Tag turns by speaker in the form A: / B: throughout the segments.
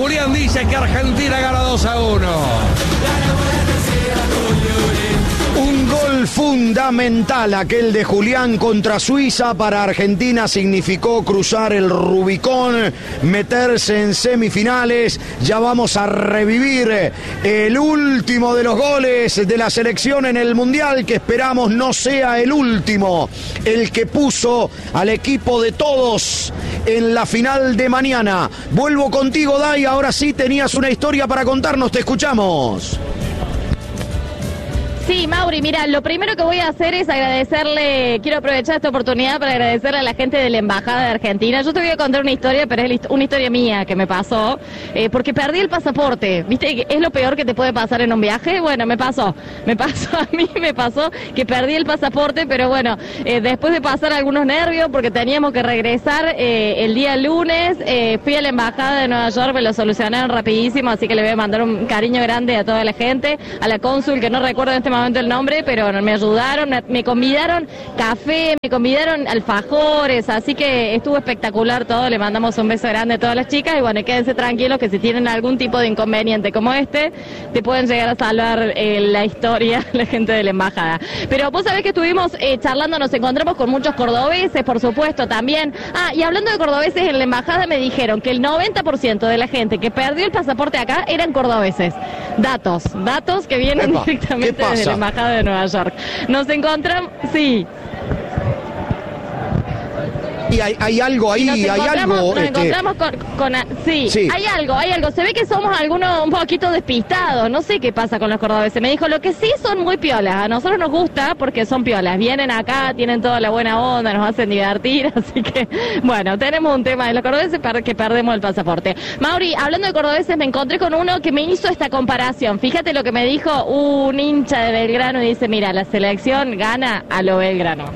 A: Julián dice que Argentina gana 2-1.
B: Un gol fundamental, aquel de Julián contra Suiza. Para Argentina significó cruzar el Rubicón, meterse en semifinales. Ya vamos a revivir el último de los goles de la selección en el Mundial, que esperamos no sea el último, el que puso al equipo de todos en la final de mañana. Vuelvo contigo, Day, ahora sí tenías una historia para contarnos, te escuchamos.
C: Sí, Mauri, mira, lo primero que voy a hacer es agradecerle, quiero aprovechar esta oportunidad para agradecerle a la gente de la Embajada de Argentina. Yo te voy a contar una historia, pero es una historia mía que me pasó, porque perdí el pasaporte. ¿Viste? ¿Es lo peor que te puede pasar en un viaje? Bueno, me pasó, a mí me pasó que perdí el pasaporte, pero bueno, después de pasar algunos nervios, porque teníamos que regresar el día lunes, fui a la Embajada de Nueva York, me lo solucionaron rapidísimo, así que le voy a mandar un cariño grande a toda la gente, a la cónsul, que no recuerdo en este momento el nombre, pero me ayudaron, me convidaron café, me convidaron alfajores, así que estuvo espectacular todo. Le mandamos un beso grande a todas las chicas y bueno, quédense tranquilos que si tienen algún tipo de inconveniente como este, te pueden llegar a salvar la historia la gente de la embajada. Pero vos sabés que estuvimos charlando, nos encontramos con muchos cordobeses, por supuesto, también. Y hablando de cordobeses, en la embajada me dijeron que el 90% de la gente que perdió el pasaporte acá eran cordobeses. Datos que vienen directamente desde la Embajada de Nueva York. Nos encontramos, sí.
B: Y hay algo ahí,
C: nos encontramos con sí,
B: sí.
C: Hay algo. Se ve que somos algunos un poquito despistados. No sé qué pasa con los cordobeses. Me dijo, lo que sí son muy piolas. A nosotros nos gusta porque son piolas. Vienen acá, tienen toda la buena onda, nos hacen divertir. Así que, bueno, tenemos un tema de los cordobeses que perdemos el pasaporte. Mauri, hablando de cordobeses, me encontré con uno que me hizo esta comparación. Fíjate lo que me dijo un hincha de Belgrano y dice, mira, la selección gana a lo Belgrano.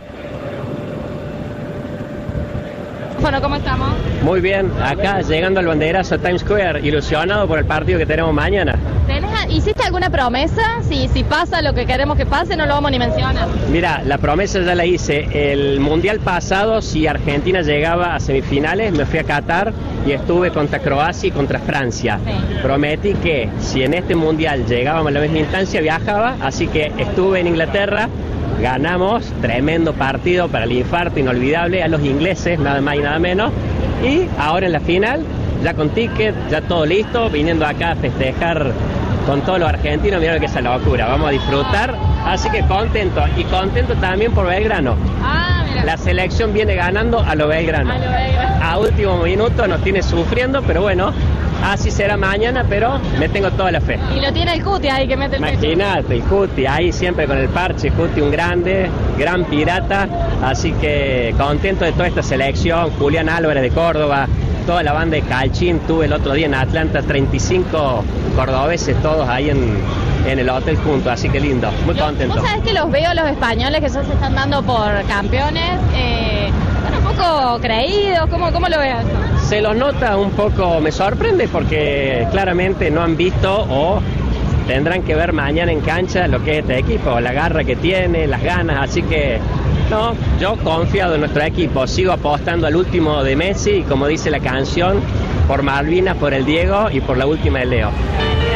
C: Bueno, ¿cómo estamos?
D: Muy bien, acá llegando al banderazo a Times Square, ilusionado por el partido que tenemos mañana.
C: ¿Hiciste alguna promesa? Si pasa lo que queremos que pase, no lo vamos ni mencionar.
D: Mira, la promesa ya la hice. El Mundial pasado, si Argentina llegaba a semifinales, me fui a Qatar y estuve contra Croacia y contra Francia. Sí. Prometí que si en este Mundial llegábamos a la misma instancia, viajaba, así que estuve en Inglaterra. Ganamos, tremendo partido para el infarto, inolvidable, a los ingleses, nada más y nada menos. Y ahora en la final, ya con ticket, ya todo listo, viniendo acá a festejar con todos los argentinos. Mirá lo que es esa locura, vamos a disfrutar. Así que contento, y contento también por Belgrano. La selección viene ganando a lo Belgrano. A último minuto nos tiene sufriendo, pero bueno, así será mañana, pero me tengo toda la fe.
C: Y lo tiene el Cuti ahí que mete el pecho.
D: Imagínate, el Cuti ahí siempre con el parche. Cuti un grande, gran pirata. Así que contento de toda esta selección. Julián Álvarez de Córdoba, toda la banda de Calchín. Tuve el otro día en Atlanta 35 cordobeses todos ahí en el hotel juntos, así que lindo, muy contento.
C: ¿Vos sabés que los veo los españoles que ya se están dando por campeones? Bueno, un poco creídos, ¿cómo lo ves?
D: Se los nota un poco, me sorprende porque claramente no han visto o tendrán que ver mañana en cancha lo que es este equipo, la garra que tiene, las ganas, así que no, yo confiado en nuestro equipo, sigo apostando al último de Messi y como dice la canción, por Malvinas, por el Diego y por la última de Leo.